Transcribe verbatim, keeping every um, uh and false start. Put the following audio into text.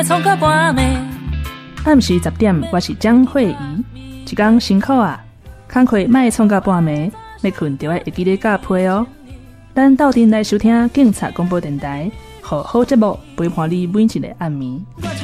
创到半暝。 暗时十点，我是江慧仪。一天辛苦啊，工课莫创到半暝，要困就要会记得加被哦。咱斗阵来收听警察广播电台，好好节目陪伴你每一个暗暝。